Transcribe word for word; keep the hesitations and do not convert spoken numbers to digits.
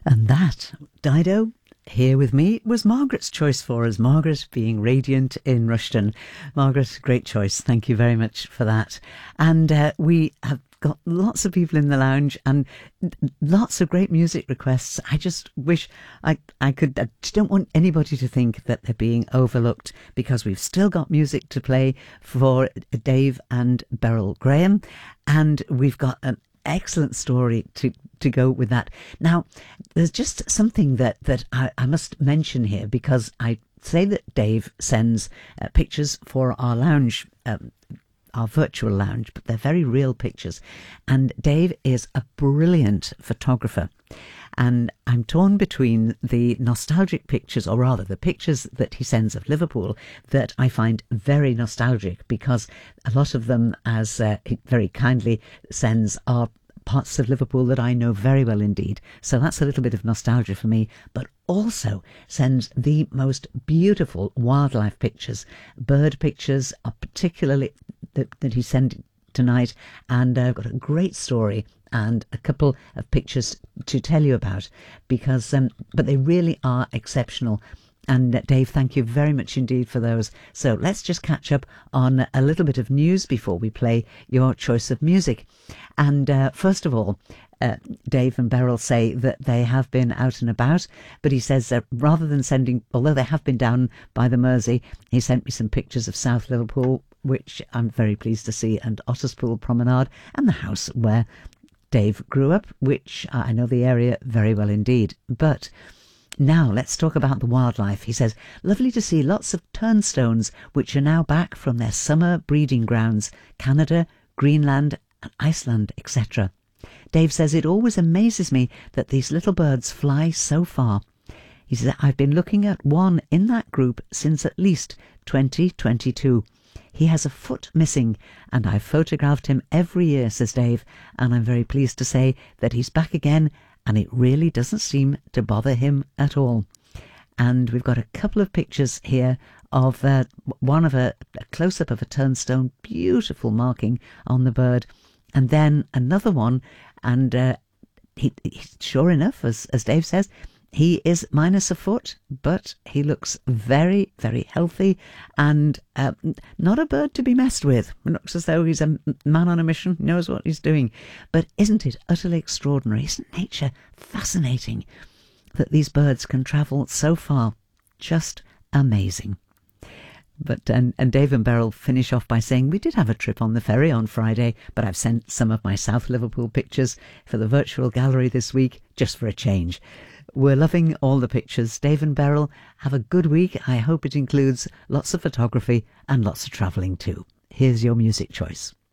And that, Dido, here with me, was Margaret's choice for us. Margaret being radiant in Rushton. Margaret, great choice. Thank you very much for that. And uh, we have got lots of people in the lounge and lots of great music requests. I just wish I, I could, I just don't want anybody to think that they're being overlooked, because we've still got music to play for Dave and Beryl Graham, and we've got an excellent story to to go with that. Now, there's just something that that I, I must mention here, because I say that Dave sends uh, pictures for our lounge, um, our virtual lounge, but they're very real pictures. And Dave is a brilliant photographer. And I'm torn between the nostalgic pictures, or rather the pictures that he sends of Liverpool, that I find very nostalgic, because a lot of them, as uh, he very kindly sends, are parts of Liverpool that I know very well indeed. So that's a little bit of nostalgia for me, but also sends the most beautiful wildlife pictures. Bird pictures are particularly that, that he sent tonight, and I've got a great story and a couple of pictures to tell you about, because um, but they really are exceptional. And uh, Dave, thank you very much indeed for those. So let's just catch up on a little bit of news before we play your choice of music. And uh, first of all, uh, Dave and Beryl say that they have been out and about, but he says that rather than sending, although they have been down by the Mersey, he sent me some pictures of South Liverpool, which I'm very pleased to see, and Otterspool Promenade, and the house where Dave grew up, which I know the area very well indeed. But now let's talk about the wildlife. He says, lovely to see lots of turnstones, which are now back from their summer breeding grounds, Canada, Greenland and Iceland, et cetera. Dave says, it always amazes me that these little birds fly so far. He says, I've been looking at one in that group since at least twenty twenty-two. He has a foot missing, and I've photographed him every year, says Dave, and I'm very pleased to say that he's back again, and it really doesn't seem to bother him at all. And we've got a couple of pictures here of uh, one of a, a close-up of a turnstone, beautiful marking on the bird, and then another one, and uh, he, he, sure enough, as, as Dave says, he is minus a foot, but he looks very, very healthy, and uh, not a bird to be messed with. It looks as though he's a man on a mission, knows what he's doing. But isn't it utterly extraordinary? Isn't nature fascinating that these birds can travel so far? Just amazing. But and, and Dave and Beryl finish off by saying, we did have a trip on the ferry on Friday, but I've sent some of my South Liverpool pictures for the virtual gallery this week, just for a change. We're loving all the pictures. Dave and Beryl, have a good week. I hope it includes lots of photography and lots of travelling too. Here's your music choice.